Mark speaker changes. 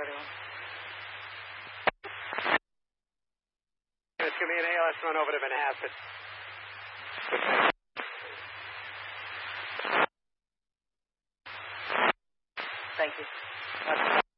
Speaker 1: 41.
Speaker 2: Just give me an ALS run over to Manhasset.
Speaker 1: Thank you.